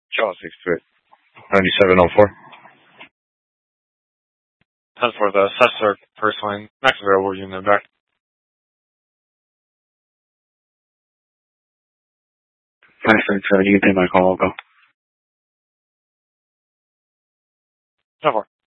Charles 6 9704. 10 for the Cessna first line. Max available unit back. Max 37, you can pay my call, I'll go. 10 4.